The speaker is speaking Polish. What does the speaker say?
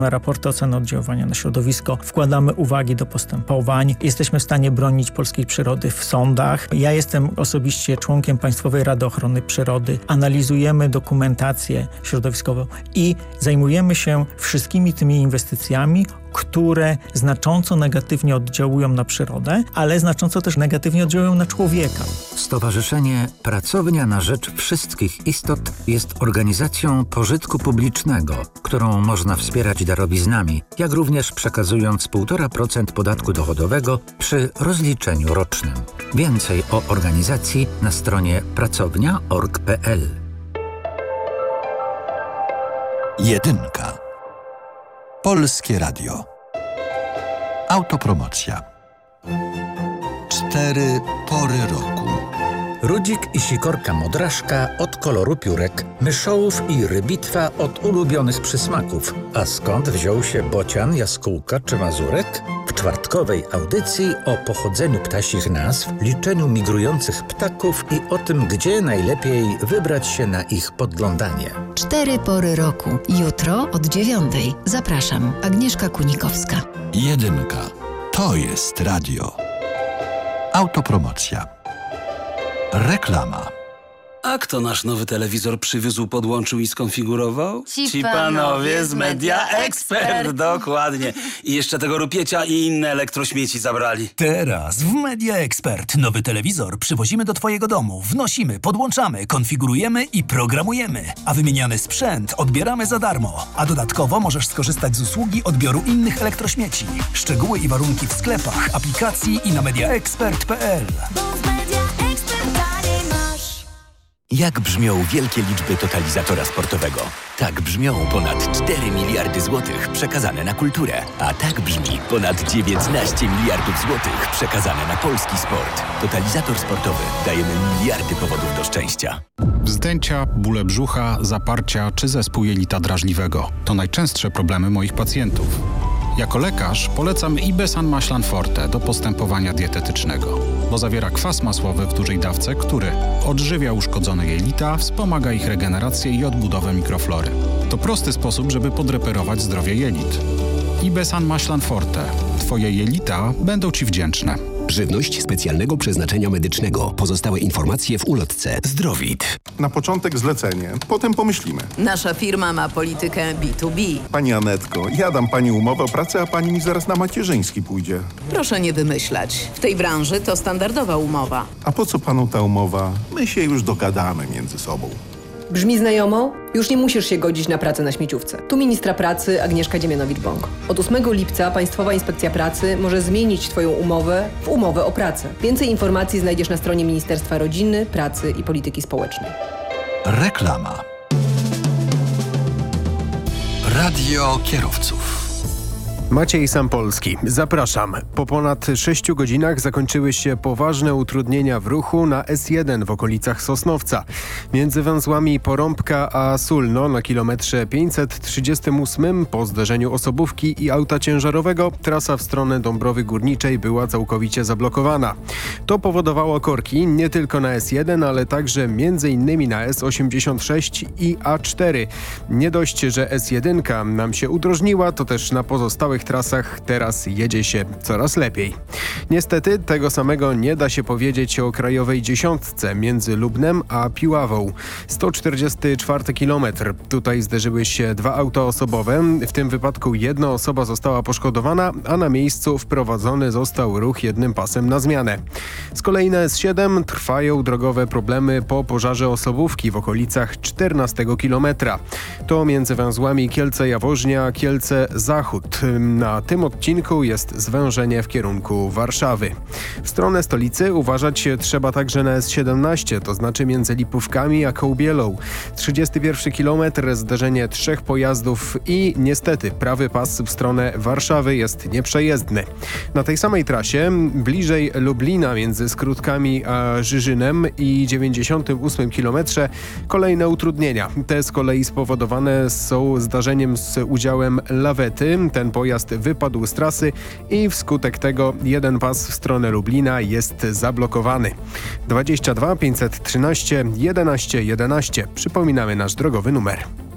raporty oceny oddziaływania na środowisko, wkładamy uwagi do postępowań, jesteśmy w stanie bronić polskiej przyrody w sądach. Ja jestem osobiście członkiem Państwowej Rady Ochrony Przyrody. Analizujemy dokumentację środowiskową i zajmujemy się wszystkimi tymi inwestycjami, które znacząco negatywnie oddziałują na przyrodę, ale znacząco też negatywnie oddziałują na człowieka. Stowarzyszenie Pracownia na Rzecz Wszystkich Istot jest organizacją pożytku publicznego, którą można wspierać darowiznami, jak również przekazując 1,5% podatku dochodowego przy rozliczeniu rocznym. Więcej o organizacji na stronie pracownia.org.pl. Jedynka. Polskie Radio. Autopromocja. 4 pory roku. Rudzik i sikorka modraszka od koloru piórek, myszołów i rybitwa od ulubionych przysmaków. A skąd wziął się bocian, jaskółka czy mazurek? W czwartkowej audycji o pochodzeniu ptasich nazw, liczeniu migrujących ptaków i o tym, gdzie najlepiej wybrać się na ich podglądanie. 4 pory roku. Jutro od 9:00. Zapraszam. Agnieszka Kunikowska. Jedynka. To jest radio. Autopromocja. Reklama. A kto nasz nowy telewizor przywiózł, podłączył i skonfigurował? Ci panowie z Media Expert. Dokładnie. I jeszcze tego rupiecia i inne elektrośmieci zabrali. Teraz w Media Expert nowy telewizor przywozimy do Twojego domu, wnosimy, podłączamy, konfigurujemy i programujemy. A wymieniany sprzęt odbieramy za darmo. A dodatkowo możesz skorzystać z usługi odbioru innych elektrośmieci. Szczegóły i warunki w sklepach, aplikacji i na mediaexpert.pl. Jak brzmią wielkie liczby totalizatora sportowego? Tak brzmią ponad 4 miliardy złotych przekazane na kulturę. A tak brzmi ponad 19 miliardów złotych przekazane na polski sport. Totalizator sportowy. Dajemy miliardy powodów do szczęścia. Wzdęcia, bóle brzucha, zaparcia czy zespół jelita drażliwego. To najczęstsze problemy moich pacjentów. Jako lekarz polecam Ibesan Maślan Forte do postępowania dietetycznego, bo zawiera kwas masłowy w dużej dawce, który odżywia uszkodzone jelita, wspomaga ich regenerację i odbudowę mikroflory. To prosty sposób, żeby podreperować zdrowie jelit. Ibesan Maślan Forte. Twoje jelita będą Ci wdzięczne. Żywność specjalnego przeznaczenia medycznego. Pozostałe informacje w ulotce. Zdrowit. Na początek zlecenie, potem pomyślimy. Nasza firma ma politykę B2B. Pani Anetko, ja dam pani umowę o pracę, a pani mi zaraz na macierzyński pójdzie. Proszę nie wymyślać. W tej branży to standardowa umowa. A po co panu ta umowa? My się już dogadamy między sobą. Brzmi znajomo? Już nie musisz się godzić na pracę na śmieciówce. Tu ministra pracy Agnieszka Dziemianowicz-Bąk. Od 8 lipca Państwowa Inspekcja Pracy może zmienić Twoją umowę w umowę o pracę. Więcej informacji znajdziesz na stronie Ministerstwa Rodziny, Pracy i Polityki Społecznej. Reklama. Radio kierowców. Maciej Sampolski, zapraszam. Po ponad 6 godzinach zakończyły się poważne utrudnienia w ruchu na S1 w okolicach Sosnowca. Między węzłami Porąbka a Sulno na kilometrze 538 po zderzeniu osobówki i auta ciężarowego trasa w stronę Dąbrowy Górniczej była całkowicie zablokowana. To powodowało korki nie tylko na S1, ale także m.in. na S86 i A4. Nie dość, że S1 nam się udrożniła, to też na pozostałych trasach teraz jedzie się coraz lepiej. Niestety tego samego nie da się powiedzieć o krajowej dziesiątce między Lubnem a Piławą. 144 km. Tutaj zderzyły się 2 auta osobowe. W tym wypadku jedna osoba została poszkodowana, a na miejscu wprowadzony został ruch jednym pasem na zmianę. Z kolei na S7 trwają drogowe problemy po pożarze osobówki w okolicach 14 km. To między węzłami Kielce-Jaworznia, Kielce-Zachód. Na tym odcinku jest zwężenie w kierunku Warszawy. W stronę stolicy uważać trzeba także na S17, to znaczy między Lipówkami a Kołbielą. 31 km, zderzenie 3 pojazdów i niestety prawy pas w stronę Warszawy jest nieprzejezdny. Na tej samej trasie, bliżej Lublina między Skrótkami a Żyżynem i 98 km kolejne utrudnienia. Te z kolei spowodowane są zdarzeniem z udziałem lawety. Ten pojazd wypadł z trasy i wskutek tego jeden pas w stronę Lublina jest zablokowany. 22 513 11 11. Przypominamy nasz drogowy numer.